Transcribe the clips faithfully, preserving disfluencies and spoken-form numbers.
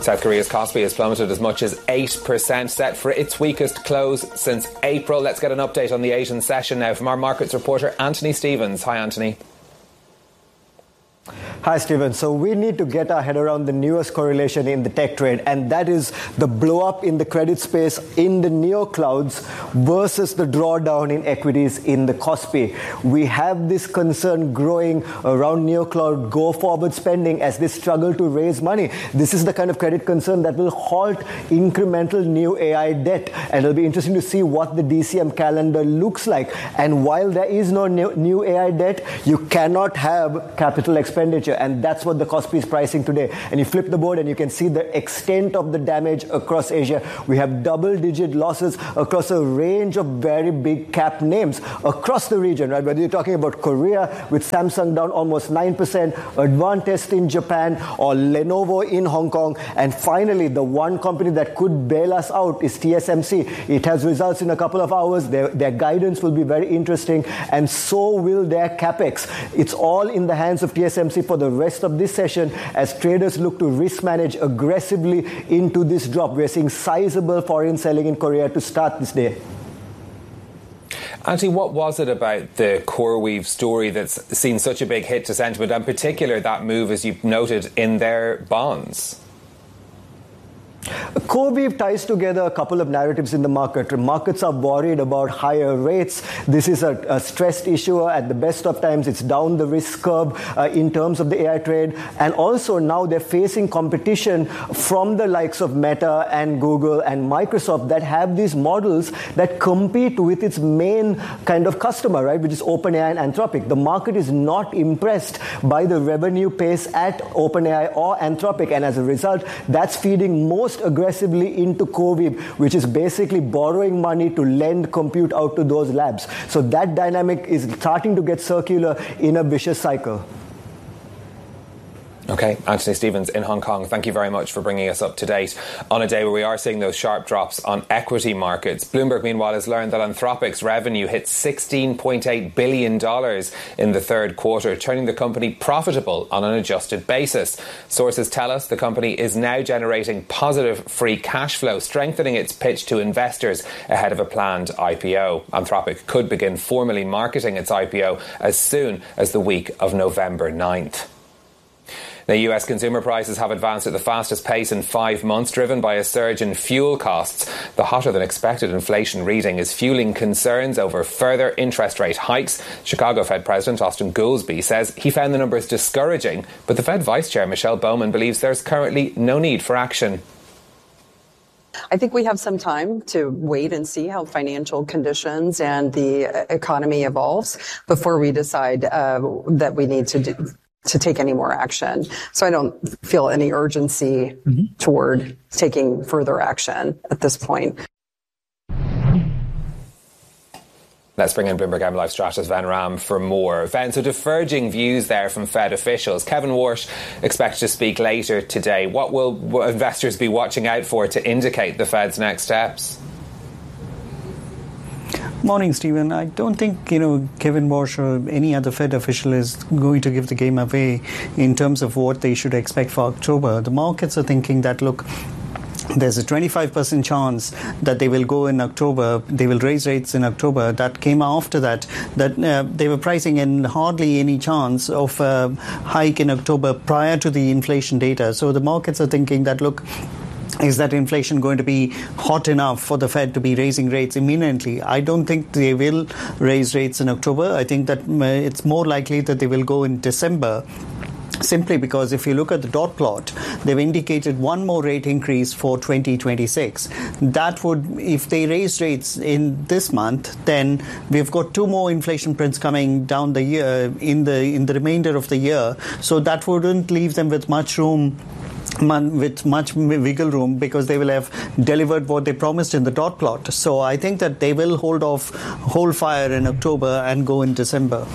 South Korea's Kospi has plummeted as much as eight percent, set for its weakest close since April. Let's get an update on the Asian session now from our markets reporter Anthony Stevens. Hi, Anthony. Hi, Stephen. So we need to get our head around the newest correlation in the tech trade, and that is the blow-up in the credit space in the neoclouds versus the drawdown in equities in the Kospi. We have this concern growing around neocloud go-forward spending as they struggle to raise money. This is the kind of credit concern that will halt incremental new A I debt, and it'll be interesting to see what the D C M calendar looks like. And while there is no new, new A I debt, you cannot have capital expenditure. And that's what the Kospi is pricing today. And you flip the board and you can see the extent of the damage across Asia. We have double-digit losses across a range of very big cap names across the region, right? Whether you're talking about Korea with Samsung down almost nine percent, Advantest in Japan, or Lenovo in Hong Kong. And finally, the one company that could bail us out is T S M C. It has results in a couple of hours. Their, their guidance will be very interesting, and so will their capex. It's all in the hands of T S M C for the rest of this session as traders look to risk manage aggressively into this drop. We're seeing sizable foreign selling in Korea to start this day. Anthony, what was it about the CoreWeave story that's seen such a big hit to sentiment, and in particular that move, as you've noted, in their bonds? CoreWeave ties together a couple of narratives in the market. Markets are worried about higher rates. This is a, a stressed issuer. At the best of times, it's down the risk curve uh, in terms of the A I trade. And also now they're facing competition from the likes of Meta and Google and Microsoft that have these models that compete with its main kind of customer, right, which is OpenAI and Anthropic. The market is not impressed by the revenue pace at OpenAI or Anthropic. And as a result, that's feeding most aggressively into CoreWeave, which is basically borrowing money to lend compute out to those labs. So that dynamic is starting to get circular in a vicious cycle. Okay, Anthony Stevens in Hong Kong, thank you very much for bringing us up to date on a day where we are seeing those sharp drops on equity markets. Bloomberg, meanwhile, has learned that Anthropic's revenue hit sixteen point eight billion dollars in the third quarter, turning the company profitable on an adjusted basis. Sources tell us the company is now generating positive free cash flow, strengthening its pitch to investors ahead of a planned I P O. Anthropic could begin formally marketing its I P O as soon as the week of November ninth. Now, U S consumer prices have advanced at the fastest pace in five months, driven by a surge in fuel costs. The hotter-than-expected inflation reading is fueling concerns over further interest rate hikes. Chicago Fed President Austin Goolsbee says he found the numbers discouraging, but the Fed Vice Chair Michelle Bowman believes there's currently no need for action. I think we have some time to wait and see how financial conditions and the economy evolves before we decide uh, that we need to do to take any more action. So I don't feel any urgency mm-hmm. toward taking further action at this point. Let's bring in Bloomberg M Life strategist Ven Ram for more. Ven, so diverging views there from Fed officials. Kevin Warsh expected to speak later today. What will investors be watching out for to indicate the Fed's next steps? Morning, Stephen. I don't think, you know, Kevin Warsh or any other Fed official is going to give the game away in terms of what they should expect for October. The markets are thinking that, look, there's a twenty-five percent chance that they will go in October, they will raise rates in October. That came after that, that uh, they were pricing in hardly any chance of a hike in October prior to the inflation data. So the markets are thinking that, look, is that inflation going to be hot enough for the Fed to be raising rates imminently? I don't think they will raise rates in October. I think that it's more likely that they will go in December. Simply because if you look at the dot plot, they've indicated one more rate increase for twenty twenty-six. That would, if they raise rates in this month, then we've got two more inflation prints coming down the year in the in the remainder of the year. So that wouldn't leave them with much room. with much wiggle room because they will have delivered what they promised in the dot plot. So I think that they will hold off, hold fire in October and go in December.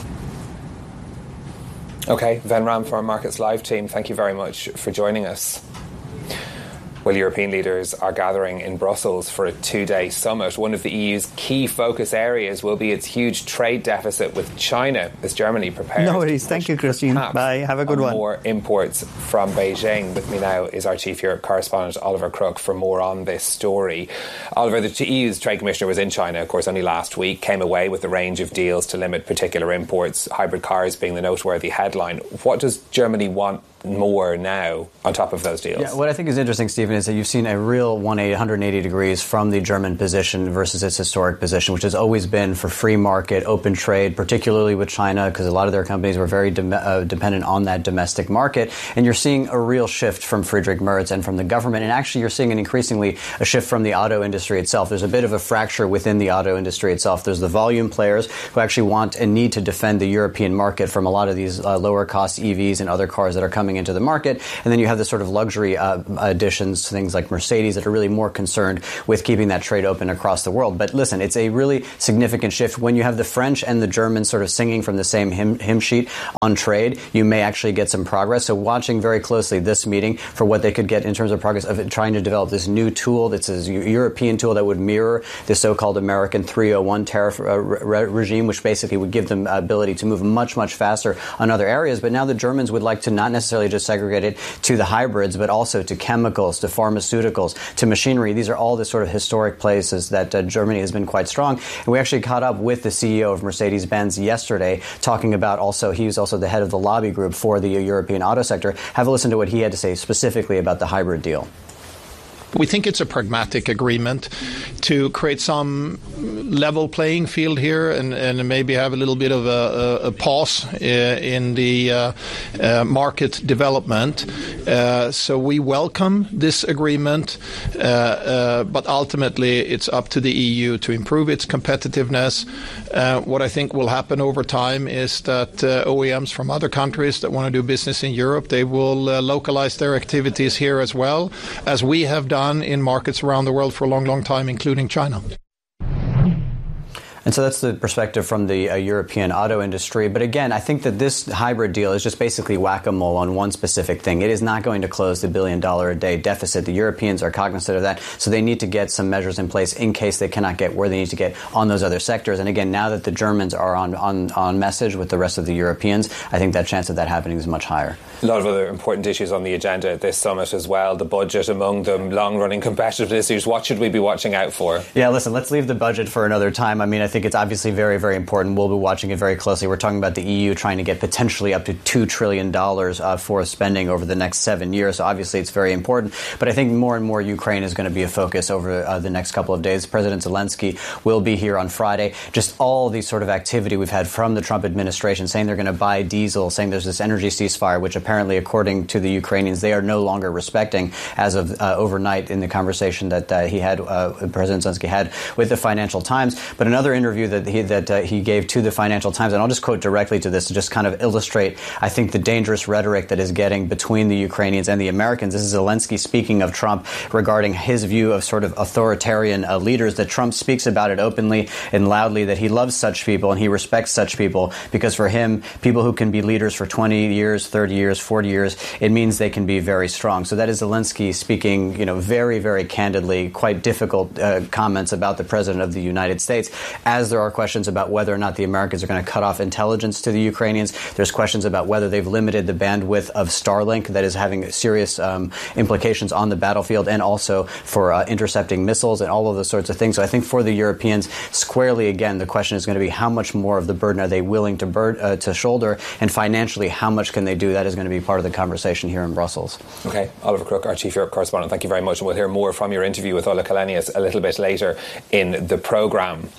Okay, Ven Ram for our Markets Live team, thank you very much for joining us. Well, European leaders are gathering in Brussels for a two-day summit. One of the E U's key focus areas will be its huge trade deficit with China, as Germany prepares. No worries. Thank you, Christine. Bye. Have a good one. More imports from Beijing. With me now is our Chief Europe correspondent, Oliver Crook, for more on this story. Oliver, the E U's Trade Commissioner was in China, of course, only last week, came away with a range of deals to limit particular imports, hybrid cars being the noteworthy headline. What does Germany want more now on top of those deals? Yeah, what I think is interesting, Stephen, is that you've seen a real one hundred eighty degrees from the German position versus its historic position, which has always been for free market, open trade, particularly with China, because a lot of their companies were very de- uh, dependent on that domestic market. And you're seeing a real shift from Friedrich Merz and from the government. And actually, you're seeing an increasingly a shift from the auto industry itself. There's a bit of a fracture within the auto industry itself. There's the volume players who actually want and need to defend the European market from a lot of these uh, lower cost E Vs and other cars that are coming into the market. And then you have the sort of luxury uh, additions, things like Mercedes, that are really more concerned with keeping that trade open across the world. But listen, it's a really significant shift. When you have the French and the Germans sort of singing from the same hymn, hymn sheet on trade, you may actually get some progress. So watching very closely this meeting for what they could get in terms of progress of it, trying to develop this new tool that's a European tool that would mirror the so-called American three oh one tariff uh, re- regime, which basically would give them ability to move much, much faster on other areas. But now the Germans would like to not necessarily just segregated to the hybrids, but also to chemicals, to pharmaceuticals, to machinery. These are all the sort of historic places that uh, Germany has been quite strong. And we actually caught up with the C E O of Mercedes-Benz yesterday, talking about also, he was also the head of the lobby group for the European auto sector. Have a listen to what he had to say specifically about the hybrid deal. We think it's a pragmatic agreement to create some level playing field here and, and maybe have a little bit of a, a, a pause uh, in the uh, uh, market development. Uh, so we welcome this agreement, uh, uh, but ultimately it's up to the E U to improve its competitiveness. Uh, what I think will happen over time is that uh, O E Ms from other countries that want to do business in Europe, they will uh, localize their activities here as well, as we have done in markets around the world for a long, long time, including China. And so that's the perspective from the uh, European auto industry. But again, I think that this hybrid deal is just basically whack-a-mole on one specific thing. It is not going to close the billion dollar a day deficit. The Europeans are cognizant of that. So they need to get some measures in place in case they cannot get where they need to get on those other sectors. And again, now that the Germans are on, on, on message with the rest of the Europeans, I think that chance of that happening is much higher. A lot of other important issues on the agenda at this summit as well. The budget among them, long-running competitive issues. What should we be watching out for? Yeah, listen, let's leave the budget for another time. I mean, I think it's obviously very, very important. We'll be watching it very closely. We're talking about the E U trying to get potentially up to two trillion dollars uh, for spending over the next seven years. So obviously it's very important. But I think more and more Ukraine is going to be a focus over uh, the next couple of days. President Zelensky will be here on Friday. Just all the sort of activity we've had from the Trump administration saying they're going to buy diesel, saying there's this energy ceasefire, which apparently, according to the Ukrainians, they are no longer respecting as of uh, overnight in the conversation that uh, he had, uh, President Zelensky had with the Financial Times. But another interview that he that uh, he gave to the Financial Times, and I'll just quote directly to this to just kind of illustrate, I think, the dangerous rhetoric that is getting between the Ukrainians and the Americans. This is Zelensky speaking of Trump regarding his view of sort of authoritarian uh, leaders, that Trump speaks about it openly and loudly, that he loves such people and he respects such people because for him, people who can be leaders for twenty years, thirty years, forty years, it means they can be very strong. So that is Zelensky speaking, you know, very, very candidly, quite difficult uh, comments about the President of the United States, as there are questions about whether or not the Americans are going to cut off intelligence to the Ukrainians. There's questions about whether they've limited the bandwidth of Starlink that is having serious um, implications on the battlefield and also for uh, intercepting missiles and all of those sorts of things. So I think for the Europeans, squarely, again, the question is going to be how much more of the burden are they willing to, bur- uh, to shoulder, and financially, how much can they do? That is going to be part of the conversation here in Brussels. Okay. Oliver Crook, our Chief Europe correspondent, thank you very much. And we'll hear more from your interview with Ola Kalenius a little bit later in the programme.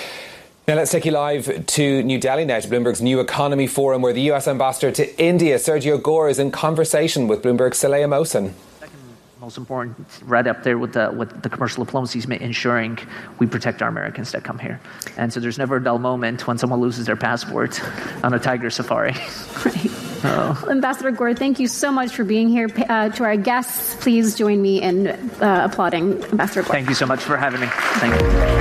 Now let's take you live to New Delhi now, to Bloomberg's New Economy Forum, where the U S Ambassador to India, Sergio Gore, is in conversation with Bloomberg's Saleha Mohsen. Most important, right up there with the with the commercial diplomacy, is ensuring we protect our Americans that come here. And so there's never a dull moment when someone loses their passport on a tiger safari. Right. Oh. Ambassador Gore, thank you so much for being here. Uh, to our guests, please join me in uh, applauding Ambassador Gore. Thank you so much for having me. Thank you.